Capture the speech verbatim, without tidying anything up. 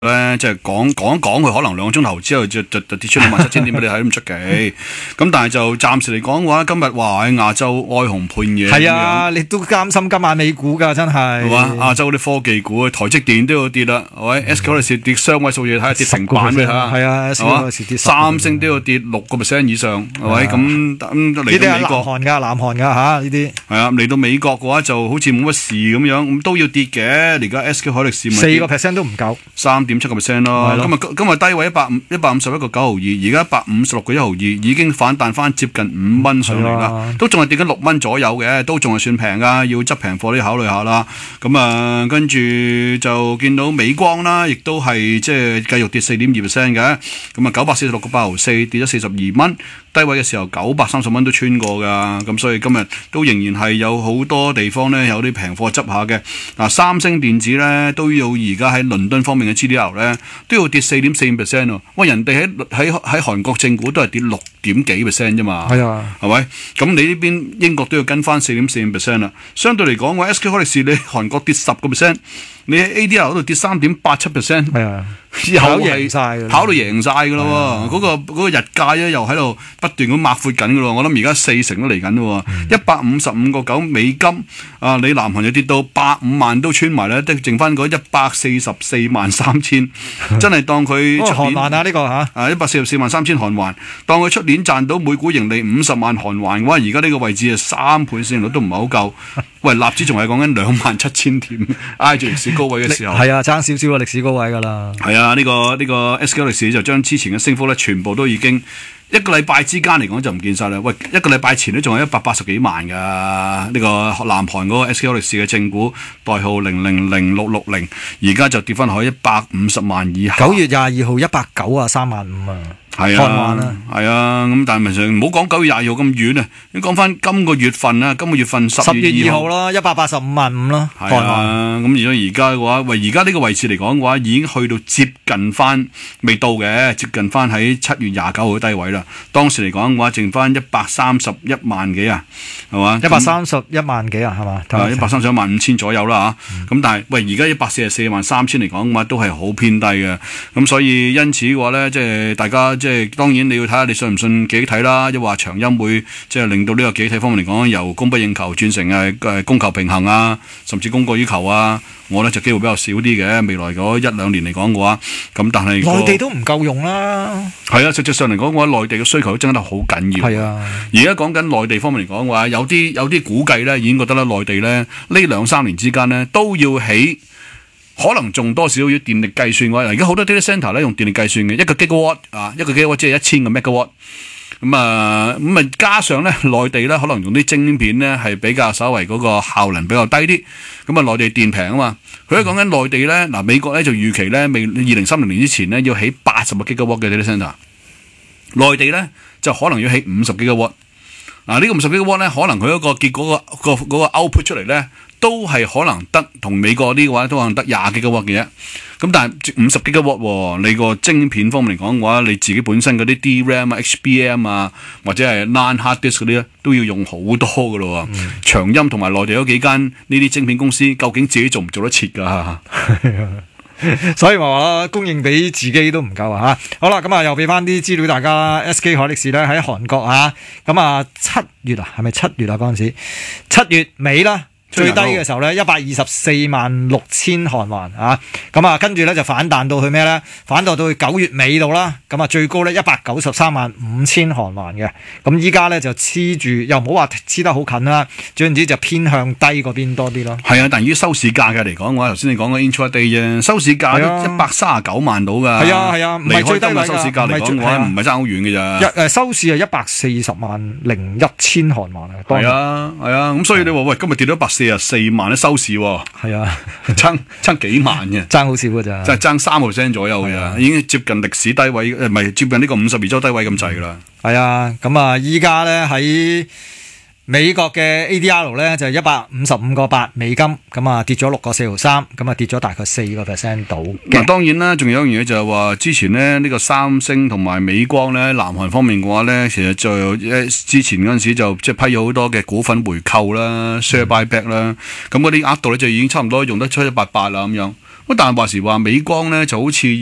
咧，即係講講一講佢可能兩個鐘頭之後就就就跌出兩萬七千點俾你睇都唔出奇。咁但係就暫時嚟講嘅話，今日話喺亞洲哀鴻遍野。 係啊，你都擔心今晚美股㗎，真係。 係嘛？亞洲啲科技股，台積電都要跌啦，係咪 ？S Q 嗰時跌雙位數嘢，睇下跌成板咩嚇？ 係啊 ，S Q 嗰時跌。 三星都要跌六個 percent 以上，係咪？咁咁嚟到美國。 呢啲係南韓㗎，南韓㗎嚇呢啲。 係啊，嚟到美國嘅話就好似冇乜事咁樣，咁都要跌嘅。而家 S Q 海力士咪四個 percent 都唔夠。 三點七個 percent 咯。今日今日低位一百五一百五十一個九毫二，而家一百五十六個一毫二，已經反彈翻接近五蚊上嚟啦，都仲係跌緊六蚊左右嘅，都仲係算平噶，要執平貨都要考慮下啦。咁啊，跟住就見到美光啦，亦都係即係繼續跌四點二 percent 嘅，咁啊九百四十六個八毫四，跌咗四十二蚊，低位嘅時候九百三十蚊都穿過噶，咁所以今日都仍然係有好多地方咧有啲平貨執下嘅。嗱，三星電子咧都要而家喺倫敦方面嘅 G D R 咧都要跌四點四五 percent 喎，喂，人哋喺喺喺韓國正股都係跌六點幾 percent 啫嘛，係啊，係咪？咁你呢邊英國都要跟翻四點四五 percent 啦。相對嚟講，我 S K 海力士你韓國跌十個 percent， 你喺 A D R 嗰度跌三點八七 percent， 係啊，又係跑到贏晒噶咯喎。嗰、嗰個嗰個日價咧又喺度不斷咁抹闊緊噶咯。我諗而家四成都嚟緊咯喎，一百五十五個九美金啊！你南韓就跌到百五萬都穿埋咧，得剩翻嗰一百四十四萬三千，真係當佢出年韓環啊呢、呢個嚇啊一百四十四萬三千韓環，當佢出年賺到每股盈利五十萬韓環嘅話，而家呢個位置係三倍市盈率都唔係好夠。喂，納指仲係講緊兩萬七千點，挨住歷史高位嘅時候， 係啊，爭少少個歷史高位㗎啦。 係啊，呢、呢個呢、呢個 S Q 歷史就將之前嘅升幅咧，全部都已經一個禮拜之間嚟講就唔見晒啦。喂，一個禮拜前都仲係一百八十幾萬㗎，呢、呢個南韓嗰個 S Q 歷史嘅正股代號零零零六六零，而家就跌翻落去一百五十萬以下。 九月廿二號一百九啊，三萬五啊。 係啊，係啊，咁但係咪上唔好講九月廿二號咁遠啊？你講翻今個月份啊，今個月份十月二號啦，一百八十五萬五咯。 係啊，咁如果而家嘅話，喂，而家呢個位置嚟講嘅話，已經去到接近翻，未到嘅，接近翻喺七月廿九號嘅低位啦。當時嚟講嘅話，剩翻一百三十一萬幾啊，係嘛？ 一百三十一萬幾啊，係嘛？ 係一百三十一萬五千左右啦嚇。咁、嗯、但係喂，而家一百四十四萬三千嚟講嘅話，都係好偏低嘅。咁所以因此嘅話咧，即係大家即係當然你要睇下你信唔信記憶體啦，亦話長陰會即係令到呢個記憶體方面嚟講，由供不應求轉成係誒供求平衡啊，甚至供過於求啊。我咧就機會比較少啲嘅，未來嗰一兩年嚟講嘅話，咁但係、那個、 內地都唔夠用啦。係啊，實際上嚟講嘅話，內地嘅需求都增得好緊要。係啊，而家講緊內地方面嚟講嘅話，有啲有啲估計咧，已經覺得咧內地咧呢兩三年之間咧都要起。可能仲多少要電力計算嘅話，而家好多 data centre 咧用電力計算嘅，一個 gigawatt 啊，一個 gigawatt 即係一千個 megawatt。咁啊，咁啊加上咧內地咧可能用啲晶片咧係比較稍為嗰個效能比較低啲。咁啊內地電平啊嘛，佢都講緊內地咧嗱，美國咧就預期咧未二零三零年之前咧要起八十個 gigawatt 嘅 data centre， 內地咧就可能要起五十 gigawatt。嗱呢個五十 gigawatt 咧，可能佢嗰個結果、嗰個、嗰個嗰個 output 出嚟咧。都係可能得同美國啲嘅話，都可能得廿幾個 watt 嘅啫。咁但係五十幾個 watt，你個晶片方面嚟講嘅話，你自己本身嗰啲 D RAM 啊、H B M 啊，或者係 non hard disk 嗰啲咧，都要用好多噶咯。嗯、長鑫同埋內地嗰幾間呢啲晶片公司，究竟自己做唔做得切㗎？ 所以話啦，供應俾自己都唔夠啊！嚇，好啦，咁啊又俾翻啲資料大家。S K 海力士咧喺韓國啊，咁啊七月啊，係咪七月啊嗰陣時？七月尾啦。最低嘅時候咧，一百二十四萬六千韓環啊，咁啊跟住咧就反彈到去咩咧？反彈到去九月尾度啦，咁啊最高咧一百九十三萬五千韓環嘅，咁依家咧就黐住，又唔好話黐得好近啦，總之就偏向低嗰邊多啲咯。係啊，但係於收市價嘅嚟講嘅話，頭先你講嘅 intraday 啫，收市價一百三十九萬到㗎。係啊係啊，唔係最低嘅收市價嚟講嘅話，唔係爭好遠嘅咋。誒收市係一百四十萬零一千韓環啊。係啊係啊，咁所以你話喂，今日跌到一百四十四萬咧收市喎，係啊，爭爭幾萬嘅，爭好少㗎咋，即係爭三個 percent 左右嘅咋，已經接近歷史低位，誒唔係接近呢個五十二周低位咁滯㗎啦。係啊，咁啊依家咧喺美國嘅 A D R 咧就係一百五十五個八美金，咁啊跌咗六個四毫三，咁啊跌咗大概四個 percent 到。嗱當然啦，仲有一樣嘢就係話，之前咧呢個三星同埋美光咧，南韓方面嘅話咧，其實就之前嗰陣時就即係批咗好多嘅股份回購啦、share buyback 啦，咁嗰啲額度咧就已經差唔多用得七七八八啦咁樣。 咁但係話時話美光咧就好似